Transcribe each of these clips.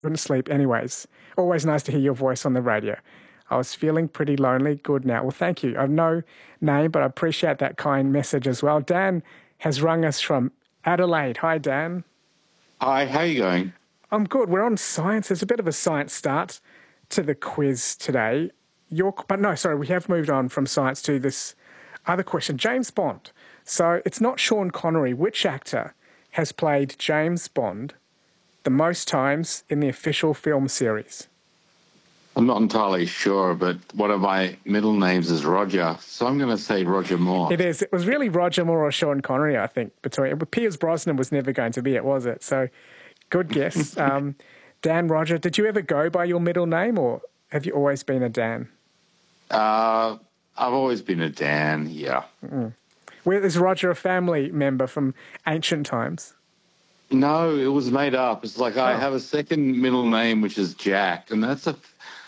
Couldn't sleep anyways. Always nice to hear your voice on the radio. I was feeling pretty lonely. Good now. Well, thank you. I've no name, but I appreciate that kind message as well. Dan has rung us from Adelaide. Hi, Dan. Hi, how are you going? I'm good. We're on science. There's a bit of a science start to the quiz today. We have moved on from science to this other question. James Bond. So it's not Sean Connery. Which actor has played James Bond the most times in the official film series? I'm not entirely sure, but one of my middle names is Roger, so I'm going to say Roger Moore. It is. It was really Roger Moore or Sean Connery, I think. Pierce Brosnan was never going to be it, was it? So good guess. Dan, Roger, did you ever go by your middle name, or have you always been a Dan? I've always been a Dan, yeah. Is Roger a family member from ancient times? No, it was made up. It's like I have a second middle name, which is Jack, and that's it's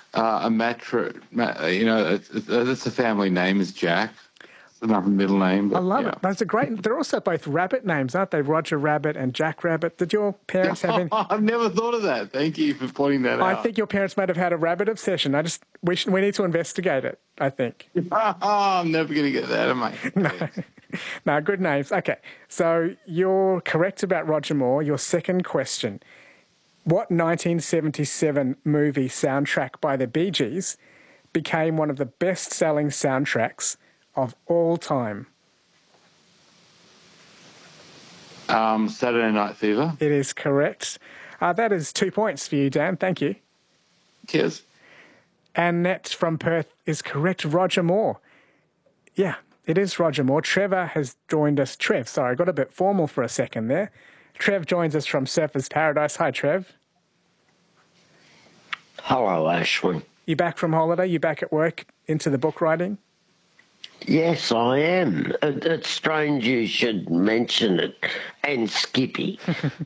a family name, is Jack. It's another middle name. But, I love it. That's a great. They're also both rabbit names, aren't they? Roger Rabbit and Jack Rabbit. Did your parents have any? I've never thought of that. Thank you for pointing that out. I think your parents might have had a rabbit obsession. We need to investigate it, I think. I'm never going to get that, am I? No, good names. Okay, so you're correct about Roger Moore. Your second question. What 1977 movie soundtrack by the Bee Gees became one of the best-selling soundtracks of all time? Saturday Night Fever. It is correct. That is 2 points for you, Dan. Thank you. Cheers. Annette from Perth is correct. Roger Moore. Yeah, it is Roger Moore. Trevor has joined us. Sorry, I got a bit formal for a second there. Trev joins us from Surfers Paradise. Hi, Trev. Hello, Ashley. You back from holiday? You back at work into the book writing? Yes, I am. It's strange you should mention it. And Skippy.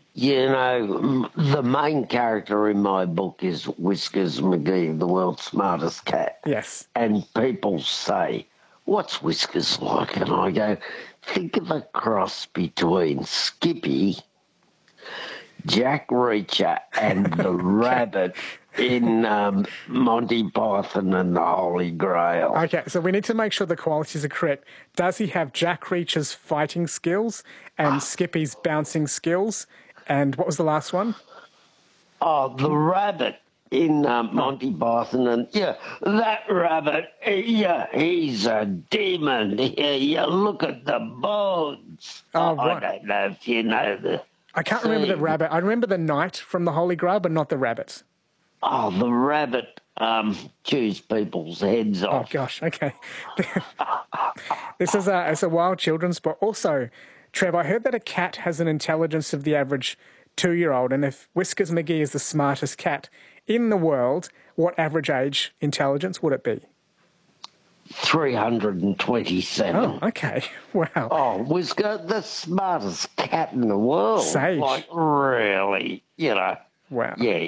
The main character in my book is Whiskers McGee, the world's smartest cat. Yes. And people say, what's Whiskers like? And I go, think of a cross between Skippy, Jack Reacher, and the rabbit in Monty Python and the Holy Grail. Okay, so we need to make sure the qualities are correct. Does he have Jack Reacher's fighting skills and Skippy's bouncing skills? And what was the last one? Oh, the rabbit in Monty Python. And, that rabbit, he's a demon. Look at the bones. Oh, right. I don't know if you know the... I can't remember the rabbit. I remember the knight from the Holy Grail, but not the rabbit. Oh, the rabbit chews people's heads off. Oh, gosh, okay. This is it's a wild children's book. Also, Trev, I heard that a cat has an intelligence of the average 2-year-old, and if Whiskers McGee is the smartest cat in the world, what average age intelligence would it be? 327. Oh, okay. Wow. Oh, Whisker, the smartest cat in the world. Sage. Like, really, Wow. Yeah,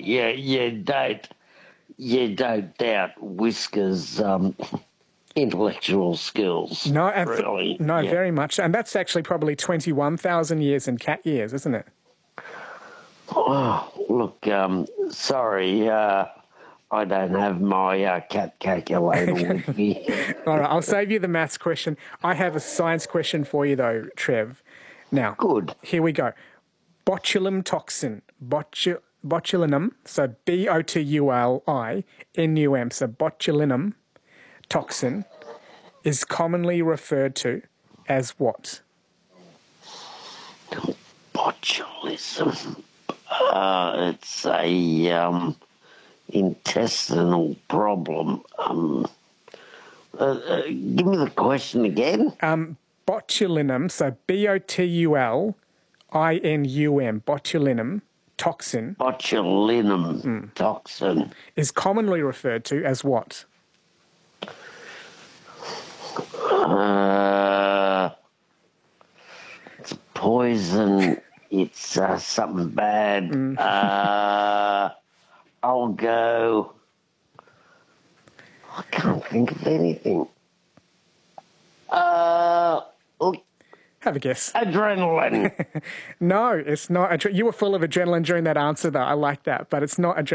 you don't doubt Whisker's intellectual skills. No, really. Very much. And that's actually probably 21,000 years in cat years, isn't it? Oh, look, sorry, I don't have my cat calculator with me. All right, I'll save you the maths question. I have a science question for you, though, Trev. Now, good. Here we go. Botulinum toxin. Botulinum, so B-O-T-U-L-I-N-U-M, so botulinum toxin is commonly referred to as what? Botulism. It's a intestinal problem. Give me the question again. Botulinum, so B-O-T-U-L-I-N-U-M, botulinum toxin. Botulinum toxin Is commonly referred to as what? It's poison. It's something bad. I'll go... I can't think of anything. Have a guess. Adrenaline. No, it's not. You were full of adrenaline during that answer, though. I like that, but it's not adrenaline.